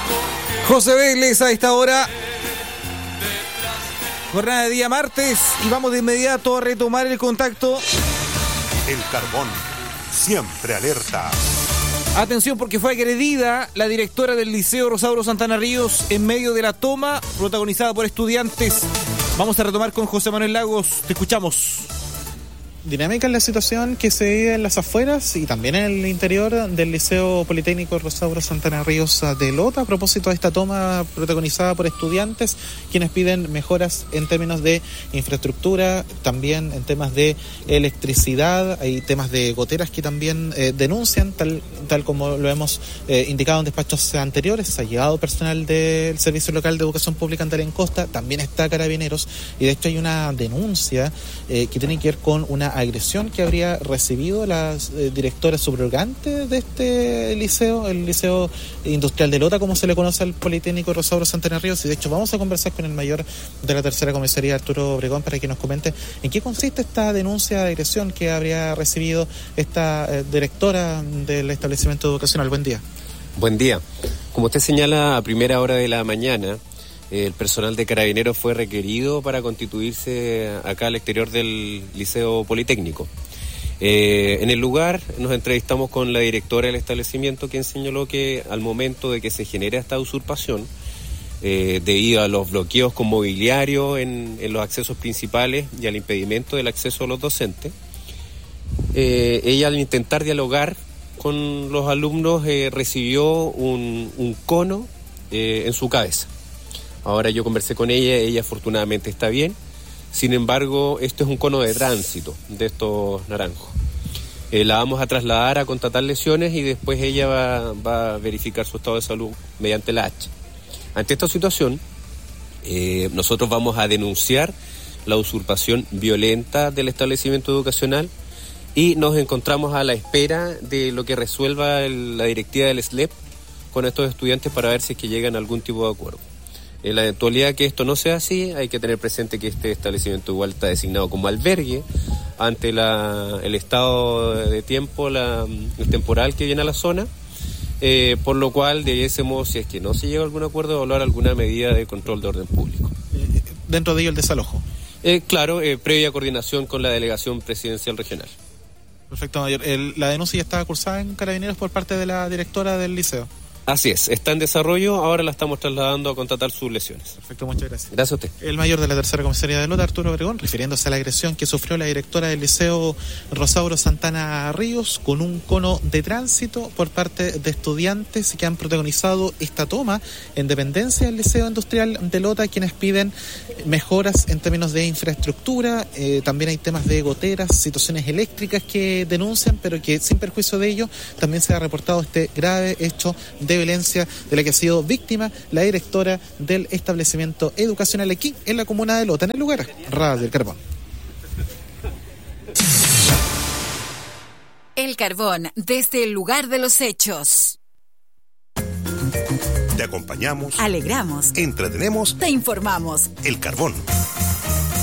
José Vélez a esta hora. Jornada de día martes y vamos de inmediato a retomar el contacto. El Carbón, siempre alerta. Atención porque fue agredida la directora del Liceo Rosauro Santana Ríos en medio de la toma protagonizada por estudiantes. Vamos a retomar con José Manuel Lagos. Te escuchamos. Dinámica en la situación que se vive en las afueras y también en el interior del Liceo Politécnico Rosauro Santana Ríos de Lota a propósito de esta toma protagonizada por estudiantes quienes piden mejoras en términos de infraestructura, también en temas de electricidad, hay temas de goteras que también denuncian, tal como lo hemos indicado en despachos anteriores. Ha llegado personal del Servicio Local de Educación Pública en Darén Costa, también está Carabineros y de hecho hay una denuncia que tiene que ver con una agresión que habría recibido la directora subrogante de este liceo, el Liceo Industrial de Lota, como se le conoce al Politécnico Rosauro Santana Ríos, y de hecho vamos a conversar con el mayor de la tercera comisaría, Arturo Obregón, para que nos comente en qué consiste esta denuncia de agresión que habría recibido esta directora del establecimiento educacional. Buen día. Buen día. Como usted señala, a primera hora de la mañana, el personal de Carabineros fue requerido para constituirse acá al exterior del Liceo Politécnico. En el lugar nos entrevistamos con la directora del establecimiento, quien señaló que al momento de que se genera esta usurpación, debido a los bloqueos con mobiliario en los accesos principales y al impedimento del acceso a los docentes, ella al intentar dialogar con los alumnos recibió un cono en su cabeza. Ahora yo conversé con ella afortunadamente está bien. Sin embargo, esto es un cono de tránsito de estos naranjos. La vamos a trasladar a constatar lesiones y después ella va a verificar su estado de salud mediante la H. Ante esta situación, nosotros vamos a denunciar la usurpación violenta del establecimiento educacional y nos encontramos a la espera de lo que resuelva la directiva del SLEP con estos estudiantes para ver si es que llegan a algún tipo de acuerdo. En la eventualidad que esto no sea así, hay que tener presente que este establecimiento igual está designado como albergue ante el estado de tiempo, el temporal que viene a la zona, por lo cual debiésemos, si es que no se llega a algún acuerdo, evaluar alguna medida de control de orden público. Dentro de ello el desalojo. Claro, previa coordinación con la delegación presidencial regional. Perfecto, mayor. La denuncia ya estaba cursada en Carabineros por parte de la directora del liceo. Así es, está en desarrollo, ahora la estamos trasladando a constatar sus lesiones. Perfecto, muchas gracias. Gracias a usted. El mayor de la tercera comisaría de Lota, Arturo Obregón, refiriéndose a la agresión que sufrió la directora del Liceo Rosauro Santana Ríos con un cono de tránsito por parte de estudiantes que han protagonizado esta toma en dependencia del Liceo Industrial de Lota, quienes piden mejoras en términos de infraestructura, también hay temas de goteras, situaciones eléctricas que denuncian, pero que sin perjuicio de ello también se ha reportado este grave hecho de violencia de la que ha sido víctima la directora del establecimiento educacional aquí en la comuna de Lota, en el lugar Radio El Carbón. El Carbón, desde el lugar de los hechos. Te acompañamos, Alegramos, entretenemos, te informamos. El Carbón.